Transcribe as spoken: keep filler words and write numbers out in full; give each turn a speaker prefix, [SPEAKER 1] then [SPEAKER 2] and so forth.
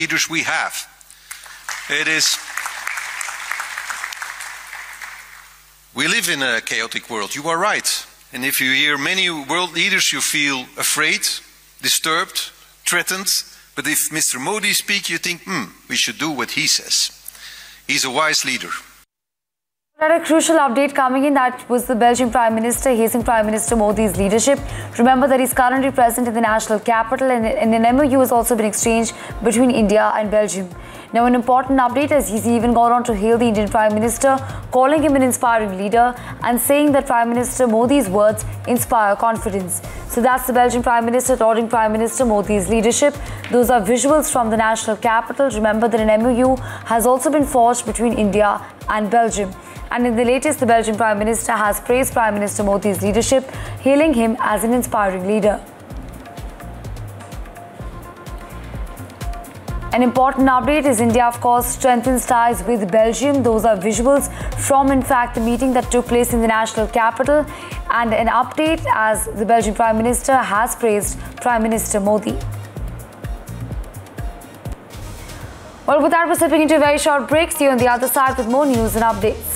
[SPEAKER 1] leaders we have. It is. We live in a chaotic world, you are right. And if you hear many world leaders, you feel afraid, disturbed, threatened. But if Mister Modi speaks, you think, hmm, we should do what he says. He's a wise leader.
[SPEAKER 2] We had a crucial update coming in. That was the Belgian Prime Minister hastening Prime Minister Modi's leadership. Remember that he's currently present in the national capital, and, and an M O U has also been exchanged between India and Belgium. Now, an important update, as he's even gone on to hail the Indian Prime Minister, calling him an inspiring leader and saying that Prime Minister Modi's words inspire confidence. So that's the Belgian Prime Minister lauding Prime Minister Modi's leadership. Those are visuals from the national capital. Remember that an M O U has also been forged between India and Belgium. And in the latest, the Belgian Prime Minister has praised Prime Minister Modi's leadership, hailing him as an inspiring leader. An important update is India, of course, strengthens ties with Belgium. Those are visuals from, in fact, the meeting that took place in the national capital. And an update as the Belgian Prime Minister has praised Prime Minister Modi. Well, with that, we're slipping into a very short break. See you on the other side with more news and updates.